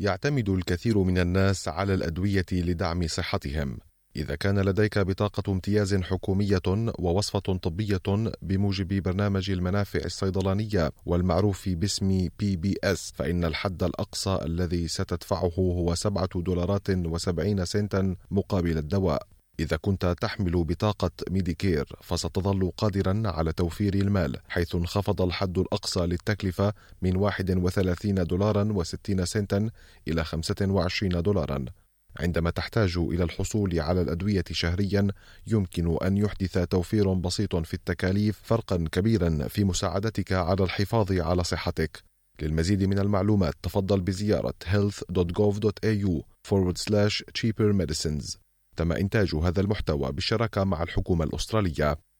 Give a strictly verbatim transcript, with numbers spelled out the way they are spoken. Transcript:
يعتمد الكثير من الناس على الأدوية لدعم صحتهم. إذا كان لديك بطاقة امتياز حكومية ووصفة طبية بموجب برنامج المنافع الصيدلانية والمعروف باسم بي بي إس، فإن الحد الأقصى الذي ستدفعه هو سبعة دولارات وسبعين سنتا مقابل الدواء. إذا كنت تحمل بطاقة ميديكير فستظل قادرا على توفير المال، حيث انخفض الحد الأقصى للتكلفة من واحد وثلاثين دولارا وستين سنتا إلى خمسة وعشرين دولارا. عندما تحتاج إلى الحصول على الأدوية شهريا، يمكن أن يحدث توفير بسيط في التكاليف فرقا كبيرا في مساعدتك على الحفاظ على صحتك. للمزيد من المعلومات تفضل بزيارة health دوت gov دوت إيه يو forward slash cheaper medicines. تم إنتاج هذا المحتوى بالشراكة مع الحكومة الأسترالية.